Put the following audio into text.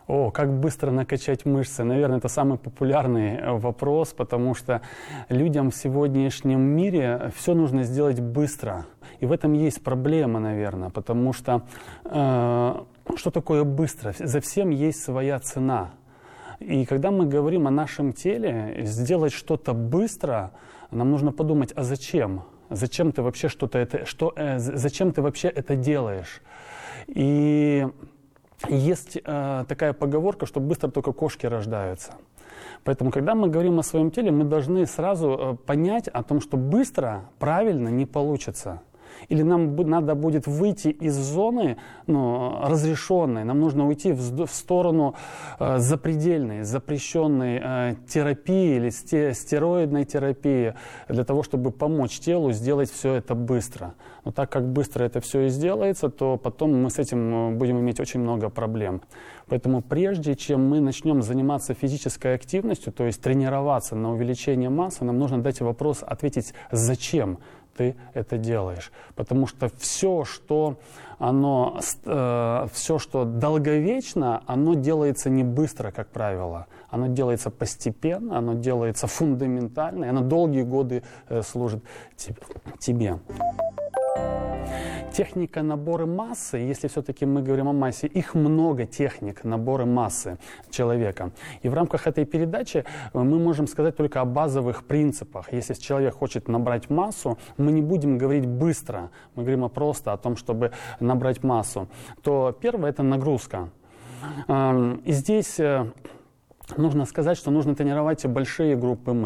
О, как быстро накачать мышцы? Наверное, это самый популярный вопрос, потому что людям в сегодняшнем мире все нужно сделать быстро. И в этом есть проблема, наверное, потому что что такое быстро? За всем есть своя цена. И когда мы говорим о нашем теле, сделать что-то быстро, нам нужно подумать, а зачем? Зачем ты вообще зачем ты вообще это делаешь? И есть такая поговорка, что быстро только кошки рождаются. Поэтому, когда мы говорим о своем теле, мы должны сразу понять о том, что быстро, правильно не получится. Или нам надо будет выйти из зоны разрешенной, нам нужно уйти в сторону запредельной, запрещенной терапии или стероидной терапии для того, чтобы помочь телу сделать все это быстро. Но так как быстро это все и сделается, то потом мы с этим будем иметь очень много проблем. Поэтому прежде чем мы начнем заниматься физической активностью, то есть тренироваться на увеличение массы, нам нужно дать вопрос, ответить «зачем?» ты это делаешь. Потому что все, что долговечно, оно делается не быстро, как правило. Оно делается постепенно, оно делается фундаментально, и оно долгие годы служит тебе. Техника набора массы, если все-таки мы говорим о массе, их много техник набора массы человека. И в рамках этой передачи мы можем сказать только о базовых принципах. Если человек хочет набрать массу, мы не будем говорить быстро, мы говорим просто о том, чтобы набрать массу. То первое – это нагрузка. И здесь нужно сказать, что нужно тренировать большие группы мышц.